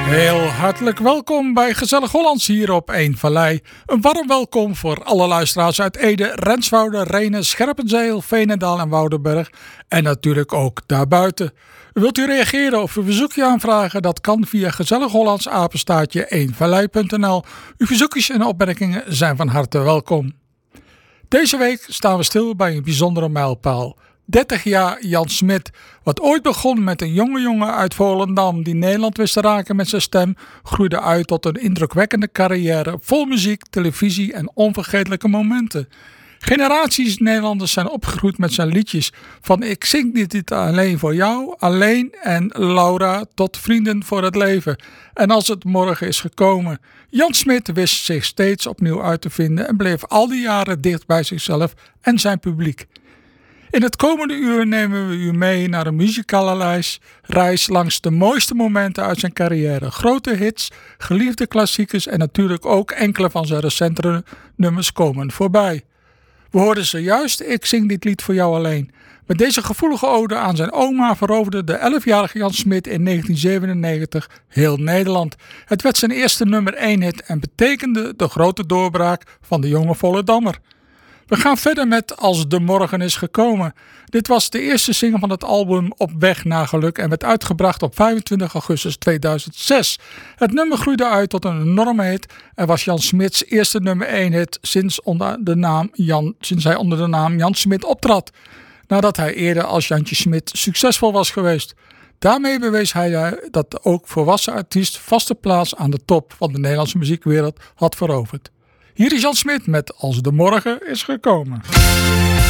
Heel hartelijk welkom bij Gezellig Hollands hier op 1 Vallei. Een warm welkom voor alle luisteraars uit Ede, Renswoude, Rhenen, Scherpenzeel, Veenendaal en Woudenberg. En natuurlijk ook daarbuiten. Wilt u reageren of een verzoekje aanvragen? Dat kan via gezellighollandsapenstaartje1vallei.nl. Uw verzoekjes en opmerkingen zijn van harte welkom. Deze week staan we stil bij een bijzondere mijlpaal. 30 jaar Jan Smit. Wat ooit begon met een jonge jongen uit Volendam die Nederland wist te raken met zijn stem, groeide uit tot een indrukwekkende carrière vol muziek, televisie en onvergetelijke momenten. Generaties Nederlanders zijn opgegroeid met zijn liedjes, van Ik zing dit alleen voor jou, Alleen en Laura tot Vrienden voor het leven. En als het morgen is gekomen. Jan Smit wist zich steeds opnieuw uit te vinden en bleef al die jaren dicht bij zichzelf en zijn publiek. In het komende uur nemen we u mee naar een muzikale reis langs de mooiste momenten uit zijn carrière. Grote hits, geliefde klassiekers en natuurlijk ook enkele van zijn recentere nummers komen voorbij. We hoorden zojuist Ik zing dit lied voor jou alleen. Met deze gevoelige ode aan zijn oma veroverde de 11-jarige Jan Smit in 1997 heel Nederland. Het werd zijn eerste nummer 1 hit en betekende de grote doorbraak van de jonge Volendammer. We gaan verder met Als de morgen is gekomen. Dit was de eerste single van het album Op weg naar geluk en werd uitgebracht op 25 augustus 2006. Het nummer groeide uit tot een enorme hit en was Jan Smits eerste nummer 1 hit sinds hij onder de naam Jan Smit optrad. Nadat hij eerder als Jantje Smit succesvol was geweest. Daarmee bewees hij dat de ook volwassen artiest vaste plaats aan de top van de Nederlandse muziekwereld had veroverd. Hier is Jan Smit met Als de morgen is gekomen.